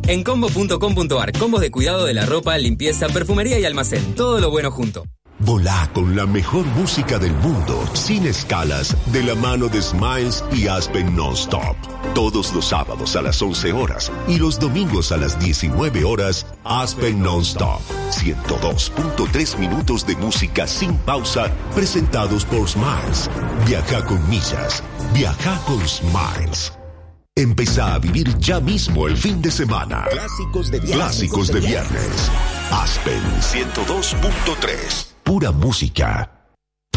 En combo.com.ar, combos de cuidado de la ropa, limpieza, perfumería y almacén. Todo lo bueno junto. Volá con la mejor música del mundo, sin escalas, de la mano de Smiles y Aspen Nonstop. Todos los sábados a las 11 horas y los domingos a las 19 horas, Aspen Nonstop. 102.3 minutos de música sin pausa, presentados por Smiles. Viaja con millas. Viaja con Smiles. Empezá a vivir ya mismo el fin de semana. Clásicos de viernes. Aspen 102.3. Pura música,